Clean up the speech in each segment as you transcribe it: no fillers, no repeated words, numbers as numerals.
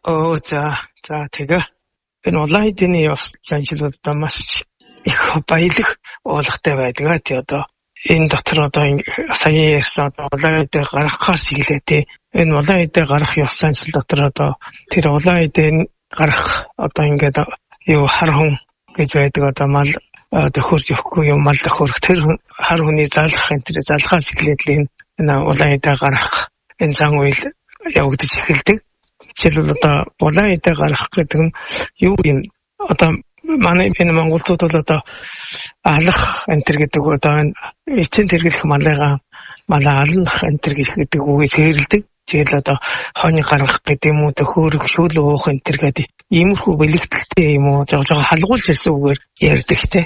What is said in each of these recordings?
За тэгээ энэ улаан эдийн явц жанжилуудаа маш их баялаг уулгатай байдаг. Тий одоо энэ дотор одоо сая ярьсан улаан эдийн гаргахаас эхлээ тий энэ улаан эдийн гарах явц жанжил дотор одоо тэр улаан эдийн гарах одоо ингээд юу хар хүн гэж байдаг одоо мал төхөрж өгөхгүй юм мал төхөрөх тэр хар хүний залгах энэ тэр залгахаас эхлээд л энэ улаан эдийн гарах энэ зан үйл явагдаж эхэлдэг. Жишээлбэл одоо улаан эдийн гарах гэдэг нь юу юм одоо манай энэ монголчууд бол одоо алах энэ төр гэдэг одоо эцэн тэргэлэх малаа алнах энэ төр гэдэг үгээс хэрэлдэг. Жишээл одоо хойны гаргах гэдэг юм уу төхөөрөх шүүл уух энэ төр гэдэг иймэрхүү бэлэгдэлтэй юм уу жоо халгуулж ирсэн үгээр ярьдаг те.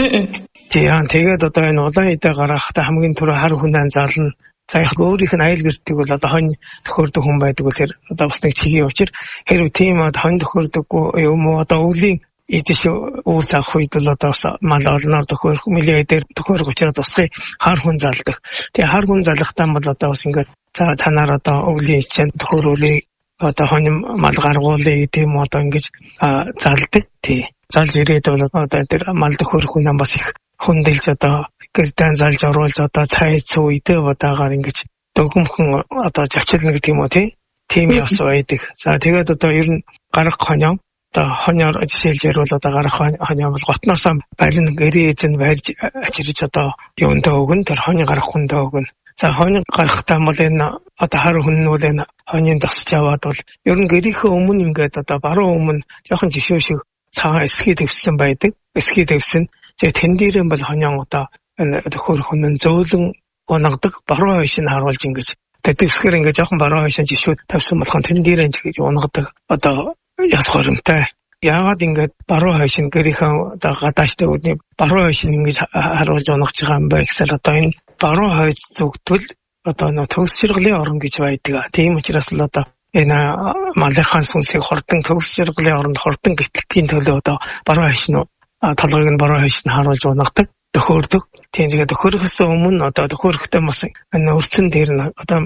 Тэгээд одоо энэ улаан эдийн гаргахтаа хамгийн түрүү хар хүнээ зална. За яг өөрийнх нь аял гэртийг бол одоо хонь төхөөрдөг хүн байдаг бол тэр одоо бас нэг чигийн учир хэрвээ тийм хонь төхөөрдөггүй юм уу одоо өвлийн эдэш уус авах үед бол одоо мал олноор төхөөрөх мөлий дээр төхөөрөх учраас тусгай хар хүн залдаг. Тэгээ хар хүн залгахтаа бол одоо бас ингээд за танаар одоо өвлийн чинь төхөөрүүлээ одоо хонь мал гаргуулъя гэдэг юм одоо ингэж залдаг. Тий. Залж ирээд бол одоо тэр мал төхөөрөх хүн бас их хүндэлж одоо гэрдэн залж оруулж одоо цай цүү идэ бодаагаар ингэж дөгөмхөн одоо зочилно гэдэг юм уу тийм яс байдаг. За тэгээд одоо ер нь гарах хоньоо одоо хоньоор жишээлж ярил одоо гарах хоньоо бол готноосоо барин гэрээ эзэн барьж ачирж одоо юундаа өгөн тэр хоньё гарах хүндээ өгөн. За хоньё гарахтаа бол энэ одоо хар хүн нь бол энэ хоньёнд тасч аваад бол ер нь гэрийнхээ өмнө ингээд одоо баруун өмнө жоохон жишөө шиг цагаан эсхий төвсөн байдаг. Эсхий төвсөн. Тэгээ тэн дээр нь бол хоньёон одоо төхөөр хүн нь зөөлөн унагадаг баруун хойш нь харуулж ингэж тэтгэвсгэр ингэж жоохон баруун хойш нь жишүүд тавьсан болохон тэн дээр нь ингэж унагадаг одоо яс хоромтой. Яагаад ингэж баруун хойш нь гэрийнхээ одоо гадааштай үдний баруун хойш нь ингэж харуулж унагч байгаа юм бэ гэсэл одоо энэ баруун хойш зүгтвэл одоо нөө төгс ширглийн орн гэж байдаг. Тийм учраас л одоо энэ малынхаа сүнсийг хордон төгс ширглийн оронд хордон гэтлэхийн төлөө одоо баруун хойш нь толгойг нь баруун хойш нь харуулж унагадаг. Төхөөрдөг. Тийм тэгээд төхөөрөхөөс өмнө одоо төхөөрөхтэй бас энэ өрцөн дээр нь одоо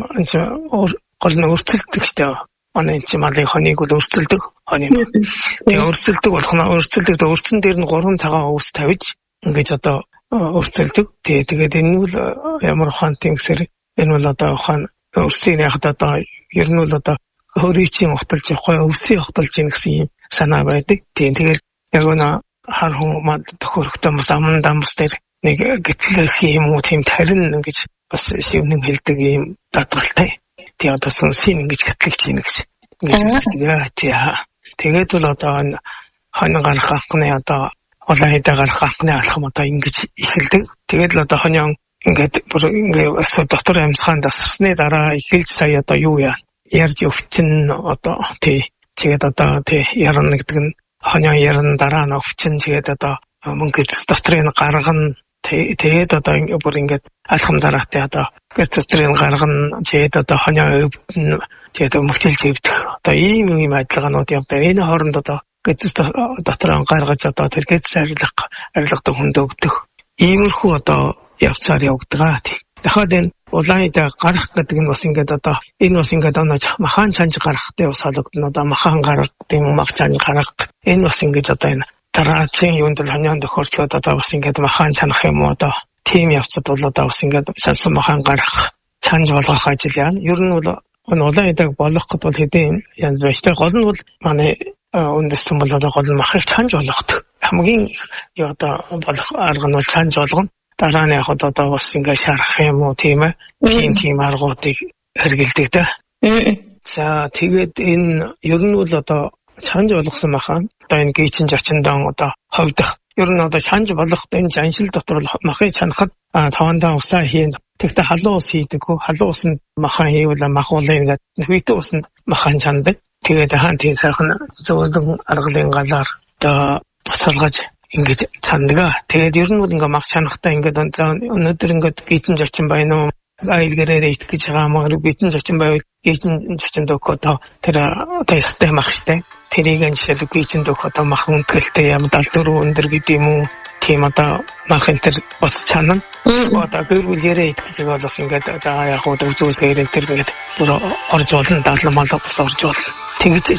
гол нь өрцөлдөг штэ. Манай энэ малын хоныг бол өрцөлдөг. Хоны. Тэгээд өрцөлдөг болох нь өрцөн дээр нь 3 цагаан өвс тавьж ингэж одоо өрцөлдөг. Тэгээд энэ нь бол ямар ухаан тийм гэсэр энэ бол одоо ухаан өрсийн яхад одоо ер нь бол одоо хөрийчийн ухталж явах өвсийн ухталж ийн гэсэн юм санаа байдаг. Тэгээд яг нь хар хүн мад төхөөрөхтэй бас аман дамс дээр нэг гэтлэх юм уу тийм тарин ингэж бас шивнэн хэлдэг юм дадгалтай. Тэгээ одоо сүнсийн ингэж гэтлэж ийн гэж үздэг. Тэгээд бол одоо хонь гарах анхны одоо улаан эдийн гарах анхны алхам одоо ингэж эхэлдэг. Тэгээд л одоо хоньон ингээд бүр ингээд доктор амьсгаан тасарсны дараа эхэлж сая одоо юу ярьж өвчин одоо тэгээд одоо ярна гэдэг нь хоньоо яран дараа нь өвчин тэгээд одоо мөнгө дотрын гаргана тэгээд одоо бүр ингээд алхам дараатай одоо дотрын гаргана тэгээд одоо хоньоо өвдөн тэгээд мөчилж өвдөх одоо ийм адилгаанууд явдаг. Энэ хооронд одоо дотроо гаргаж одоо тэр гэц арилгадаг хүнд өгдөх иймэрхүү одоо явцаар явагдгаа. Дахиад энэ улаан эдийн гарах гэдэг нь бас ингээд одоо энэ бас ингээд махан чанж гарахтай бас холбогдно. Одоо махан гарах гэдэг юм мах чанж гарах энэ бас ингээд одоо энэ тараачийн юунд л хоньон тохиолдлоод одоо бас ингээд махан чанах юм уу одоо тийм явцад бол одоо бас ингээд сансан махан гарах чанж болгох ажил яа. Ер нь бол улаан эдийг болох гэдэг бол хэдийн янз байна. Гол нь бол манай үндэстэн бол одоо гол нь махыг чанж болгодог. Хамгийн одоо болох арга нь бол чанж болгоно. Дараа нь яг одоо бас ингээ шарах юм уу тийм ээ. Тийм аргуудыг хэрэгэлдэг да. За тэгээд энэ ер нь бол одоо чанж болгосон махан одоо энэ гейчин зочиндон одоо ховдох. Ер нь одоо чанж болгох энэ жаншил дотор махыг чанахад тавандаа усаа хийн. Тэгтээ халуун ус хийдэггүй. Халуун усанд махан хийвэл махуулаа ингээд хүйтэй усанд махан чандаг. Тэгээд хаан тийм сайхан зөөлөн аргалын галаар одоо босолгож ингэж чандаг. Тэгээд ер нь бол ингээ мах чанахтаа ингээд өнөөдөр ингээд гитэн зочин байна уу? Айл гэрээрээ итгэж байгаа маа гитэн зочин байвал гитэн зочин дөхөө тэр одоо ястай мах штэ. Тэрийг жишээл гитэн дөхөө одоо мах үнэтгэлтэй юм 74 өндөр гэдэг юм уу? Тийм одоо мах энэ төр бас чанана. Одоо гэр бүлээрээ итгэж байгаа бол ингээд за яг удаа үзүүсээр энэ төр ингээд бүр орж болно 70 мал бас орж болно. Тэгж